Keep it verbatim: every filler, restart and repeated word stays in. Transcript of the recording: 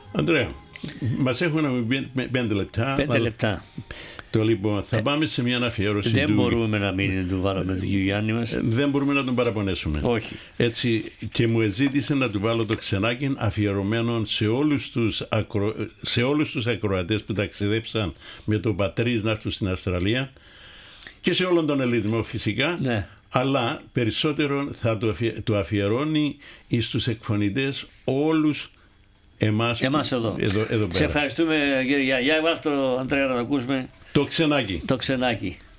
Αντρέα, μας έχουν πέντε λεπτά. Πέντε λεπτά. Το λοιπόν, θα πάμε σε μια αφιέρωση. Δεν του... μπορούμε να μην του βάλουμε τον Γιάννη μας. Δεν μπορούμε να τον παραπονέσουμε. Όχι. Έτσι, και μου ζήτησε να του βάλω το ξενάκι αφιερωμένο σε όλους τους, ακρο... σε όλους τους ακροατές που ταξιδέψαν με το πατρίς να έρθουν στην Αυστραλία και σε όλον τον ελληνισμό φυσικά. Ναι. Αλλά περισσότερο θα το, αφιε... το αφιερώνει στους εκφωνητές όλους εμάς, εμάς εδώ. εδώ, εδώ πέρα. Σε ευχαριστούμε κύριε Γιάννη. Για βάλτε το Αντρέα να το ακούσουμε. Το ξενάκι. Το ξενάκι.